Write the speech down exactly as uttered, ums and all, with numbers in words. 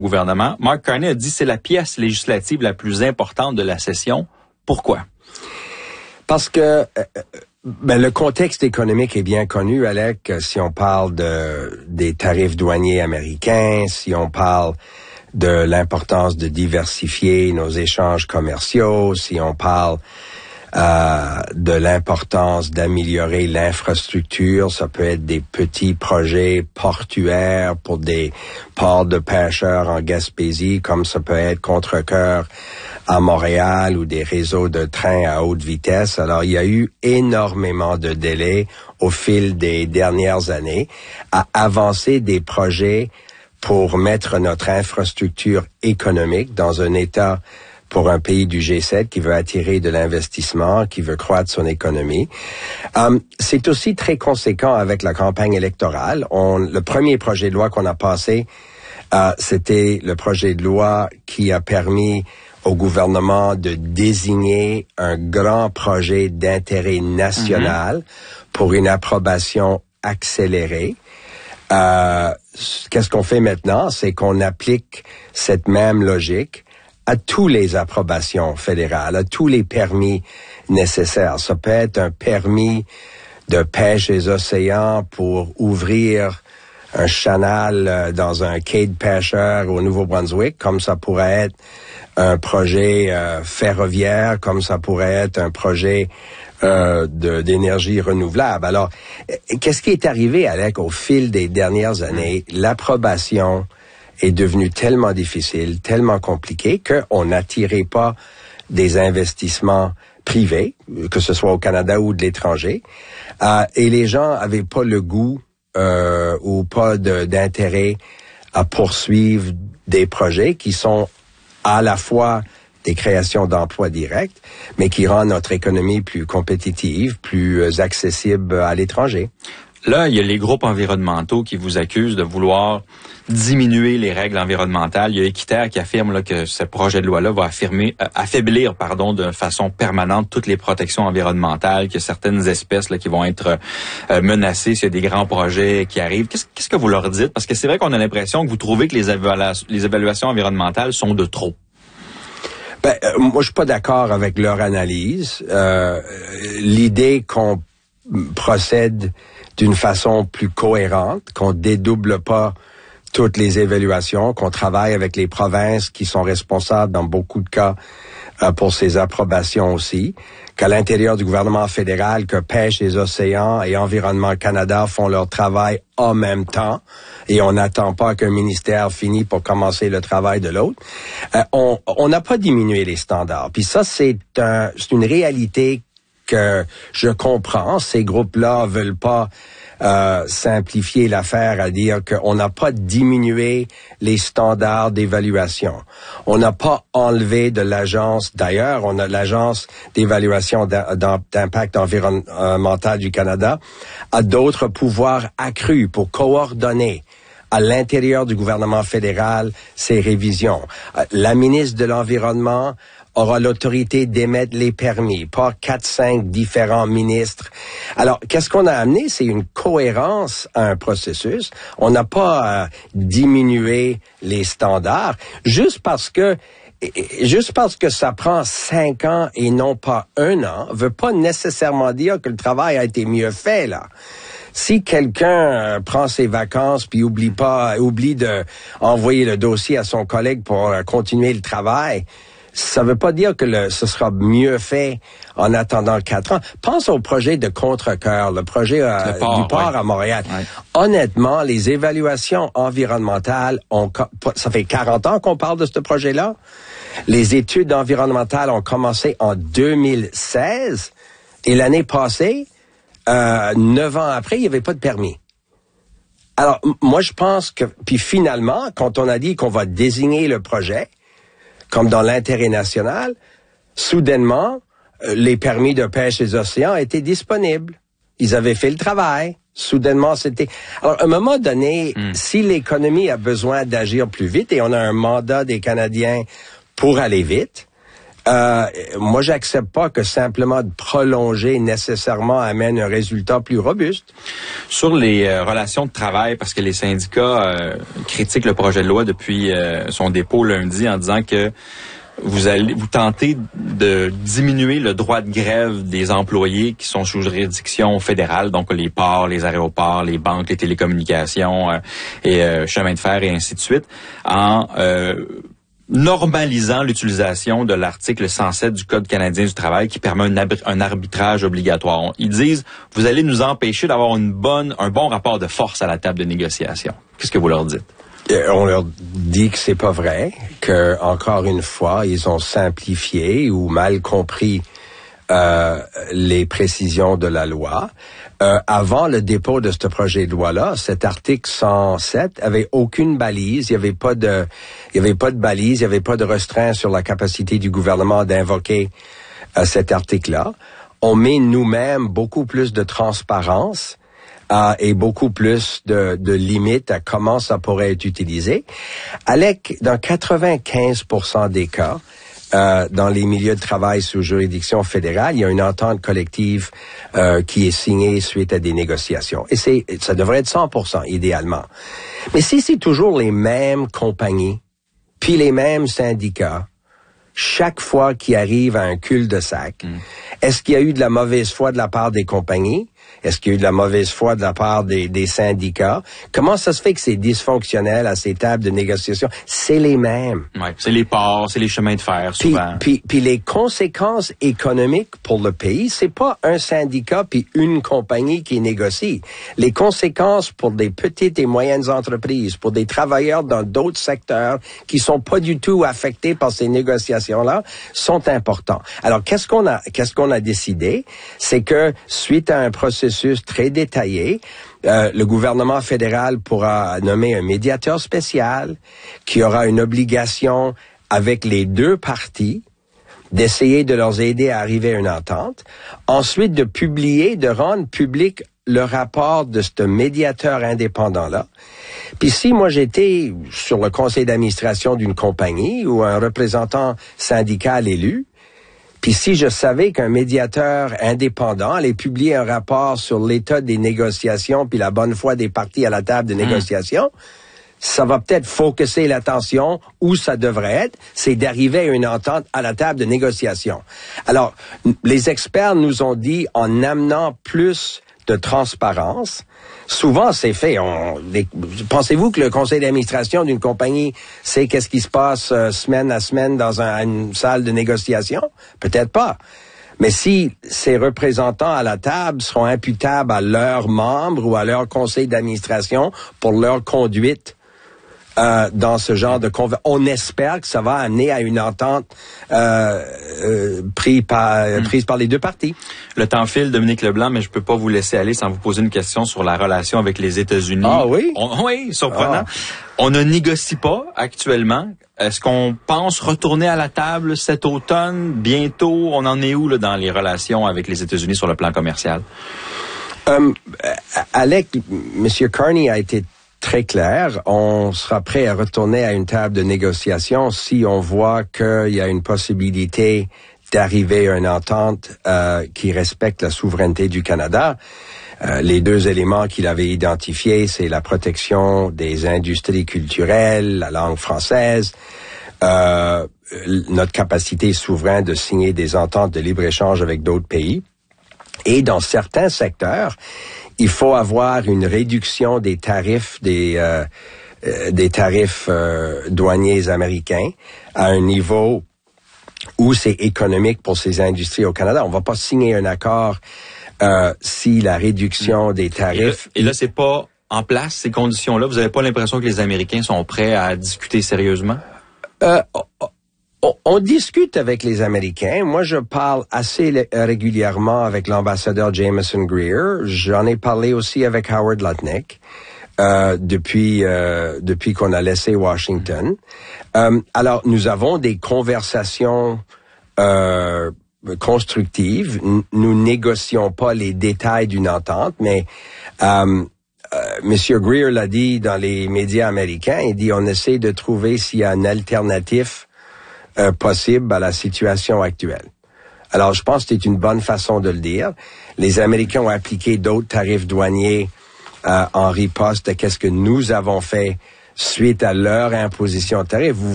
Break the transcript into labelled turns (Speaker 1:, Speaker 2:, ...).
Speaker 1: gouvernement. Mark Carney a dit que c'est la pièce législative la plus importante de la session. Pourquoi?
Speaker 2: Parce que euh, ben, le contexte économique est bien connu, Alec. Si on parle de des tarifs douaniers américains, si on parle de l'importance de diversifier nos échanges commerciaux, si on parle euh, de l'importance d'améliorer l'infrastructure, ça peut être des petits projets portuaires pour des ports de pêcheurs en Gaspésie, comme ça peut être Contrecœur à Montréal ou des réseaux de trains à haute vitesse. Alors, il y a eu énormément de délais au fil des dernières années à avancer des projets pour mettre notre infrastructure économique dans un état pour un pays du G sept qui veut attirer de l'investissement, qui veut croître son économie. Um, c'est aussi très conséquent avec la campagne électorale. On, le premier projet de loi qu'on a passé, uh, c'était le projet de loi qui a permis au gouvernement de désigner un grand projet d'intérêt national mm-hmm. pour une approbation accélérée. Euh, qu'est-ce qu'on fait maintenant? C'est qu'on applique cette même logique à tous les approbations fédérales, à tous les permis nécessaires. Ça peut être un permis de pêche des océans pour ouvrir un canal dans un quai de pêcheurs au Nouveau-Brunswick, comme ça pourrait être un projet euh, ferroviaire, comme ça pourrait être un projet euh, de, d'énergie renouvelable. Alors, qu'est-ce qui est arrivé, Alec, au fil des dernières années? L'approbation est devenue tellement difficile, tellement compliquée, qu'on n'attirait pas des investissements privés, que ce soit au Canada ou de l'étranger, euh, et les gens avaient pas le goût euh, ou pas de, d'intérêt à poursuivre des projets qui sont à la fois des créations d'emplois directs, mais qui rendent notre économie plus compétitive, plus accessible à l'étranger.
Speaker 1: Là, il y a les groupes environnementaux qui vous accusent de vouloir diminuer les règles environnementales. Il y a Équiterre qui affirme là, que ce projet de loi-là va affirmer, euh, affaiblir pardon, de façon permanente toutes les protections environnementales, qu'il y a certaines espèces là, qui vont être euh, menacées s'il y a des grands projets qui arrivent. Qu'est-ce, qu'est-ce que vous leur dites? Parce que c'est vrai qu'on a l'impression que vous trouvez que les, évalu- les évaluations environnementales sont de trop.
Speaker 2: Ben, euh, moi, je suis pas d'accord avec leur analyse. Euh, l'idée qu'on procède d'une façon plus cohérente, qu'on dédouble pas toutes les évaluations, qu'on travaille avec les provinces qui sont responsables dans beaucoup de cas euh, pour ces approbations aussi, qu'à l'intérieur du gouvernement fédéral, que Pêche et Océans et Environnement Canada font leur travail en même temps et on n'attend pas qu'un ministère finisse pour commencer le travail de l'autre. Euh, on on n'a pas diminué les standards. Puis ça, c'est un, c'est une réalité que je comprends. Ces groupes-là veulent pas euh, simplifier l'affaire à dire qu'on n'a pas diminué les standards d'évaluation. On n'a pas enlevé de l'agence. D'ailleurs, on a l'agence d'évaluation d'impact environnemental du Canada a d'autres pouvoirs accrus pour coordonner à l'intérieur du gouvernement fédéral ces révisions. La ministre de l'Environnement aura l'autorité d'émettre les permis, pas quatre, cinq différents ministres. Alors, qu'est-ce qu'on a amené? C'est une cohérence à un processus. On n'a pas euh, diminué les standards juste parce que Juste parce que ça prend cinq ans et non pas un an, veut pas nécessairement dire que le travail a été mieux fait, là. Si quelqu'un euh, prend ses vacances puis oublie pas, oublie de envoyer le dossier à son collègue pour euh, continuer le travail, ça veut pas dire que le, ce sera mieux fait en attendant quatre ans. Pense au projet de Contrecœur, le projet euh, port, du port ouais. à Montréal. Ouais. Honnêtement, les évaluations environnementales, ont, ça fait quarante ans qu'on parle de ce projet-là. Les études environnementales ont commencé en deux mille seize et l'année passée, euh, neuf ans après, il n'y avait pas de permis. Alors, m- moi, je pense que, puis finalement, quand on a dit qu'on va désigner le projet comme dans l'intérêt national, soudainement, euh, les permis de pêche des océans étaient disponibles. Ils avaient fait le travail. Soudainement, c'était... Alors, à un moment donné, mm. si l'économie a besoin d'agir plus vite, et on a un mandat des Canadiens pour aller vite, Euh, moi, j'accepte pas que simplement de prolonger nécessairement amène un résultat plus robuste.
Speaker 1: Sur les euh, relations de travail, parce que les syndicats euh, critiquent le projet de loi depuis euh, son dépôt lundi en disant que vous allez vous tentez de diminuer le droit de grève des employés qui sont sous juridiction fédérale, donc les ports, les aéroports, les banques, les télécommunications euh, et euh, chemins de fer et ainsi de suite, en euh, normalisant l'utilisation de l'article cent sept du Code canadien du travail qui permet un, abri- un arbitrage obligatoire. Ils disent, vous allez nous empêcher d'avoir une bonne, un bon rapport de force à la table de négociation. Qu'est-ce que vous leur dites?
Speaker 2: On leur dit que c'est pas vrai, que encore une fois, ils ont simplifié ou mal compris euh, les précisions de la loi. Euh, avant le dépôt de ce projet de loi-là, cet article cent sept avait aucune balise, il y avait pas de, il y avait pas de balise, il y avait pas de restreint sur la capacité du gouvernement d'invoquer euh, cet article-là. On met nous-mêmes beaucoup plus de transparence euh, et beaucoup plus de, de limites à comment ça pourrait être utilisé. Alec, dans quatre-vingt-quinze pour cent des cas, Euh, dans les milieux de travail sous juridiction fédérale, il y a une entente collective euh, qui est signée suite à des négociations. Et c'est, ça devrait être cent pour cent idéalement. Mais si c'est toujours les mêmes compagnies, puis les mêmes syndicats, chaque fois qu'il arrive à un cul-de-sac, mmh. est-ce qu'il y a eu de la mauvaise foi de la part des compagnies? Est-ce qu'il y a eu de la mauvaise foi de la part des, des syndicats? Comment ça se fait que c'est dysfonctionnel à ces tables de négociation? C'est les mêmes.
Speaker 1: Ouais, c'est les ports, c'est les chemins de fer, souvent.
Speaker 2: Puis, puis, puis les conséquences économiques pour le pays, c'est pas un syndicat puis une compagnie qui négocie. Les conséquences pour des petites et moyennes entreprises, pour des travailleurs dans d'autres secteurs qui sont pas du tout affectés par ces négociations-là, sont importants. Alors, qu'est-ce qu'on a, qu'est-ce qu'on a décidé? C'est que, suite à un processus très détaillé, euh, le gouvernement fédéral pourra nommer un médiateur spécial qui aura une obligation avec les deux parties d'essayer de leur aider à arriver à une entente. Ensuite, de publier, de rendre public le rapport de ce médiateur indépendant-là. Puis si moi j'étais sur le conseil d'administration d'une compagnie ou un représentant syndical élu, puis si je savais qu'un médiateur indépendant allait publier un rapport sur l'état des négociations puis la bonne foi des parties à la table de négociation, mmh. ça va peut-être focuser l'attention où ça devrait être, c'est d'arriver à une entente à la table de négociation. Alors, les experts nous ont dit, en amenant plus de transparence, souvent c'est fait. On, les, pensez-vous que le conseil d'administration d'une compagnie sait qu'est-ce qui se passe euh, semaine à semaine dans un, une salle de négociation? Peut-être pas. Mais si ces représentants à la table seront imputables à leurs membres ou à leur conseil d'administration pour leur conduite Euh, dans ce genre de conversation. On espère que ça va amener à une entente euh, euh, prise par, mmh. prise par les deux parties.
Speaker 1: Le temps file, Dominique Leblanc, mais je peux pas vous laisser aller sans vous poser une question sur la relation avec les États-Unis.
Speaker 2: Ah oui?
Speaker 1: On, oui, surprenant.
Speaker 2: Ah.
Speaker 1: On ne négocie pas actuellement. Est-ce qu'on pense retourner à la table cet automne, bientôt? On en est où là, dans les relations avec les États-Unis sur le plan commercial?
Speaker 2: Um, Alec, M. Carney a été très clair. On sera prêt à retourner à une table de négociation si on voit qu'il y a une possibilité d'arriver à une entente euh, qui respecte la souveraineté du Canada. Euh, les deux éléments qu'il avait identifiés, c'est la protection des industries culturelles, la langue française, euh, notre capacité souveraine de signer des ententes de libre-échange avec d'autres pays. Et dans certains secteurs, il faut avoir une réduction des tarifs des euh, euh, des tarifs euh, douaniers américains à un niveau où c'est économique pour ces industries au Canada. On va pas signer un accord euh, si la réduction des tarifs...
Speaker 1: Et là, et là c'est pas en place, ces conditions-là? Vous avez pas l'impression que les Américains sont prêts à discuter sérieusement?
Speaker 2: Euh, On, on discute avec les Américains. Moi, je parle assez régulièrement avec l'ambassadeur Jameson Greer. J'en ai parlé aussi avec Howard Lutnick euh, depuis euh, depuis qu'on a laissé Washington. Euh, alors, nous avons des conversations euh, constructives. N- nous négocions pas les détails d'une entente, mais euh, euh, M. Greer l'a dit dans les médias américains. Il dit on essaie de trouver s'il y a une alternative euh, possible à la situation actuelle. Alors, je pense que c'est une bonne façon de le dire. Les Américains ont appliqué d'autres tarifs douaniers euh, en riposte de qu'est-ce que nous avons fait suite à leur imposition de tarifs. Vous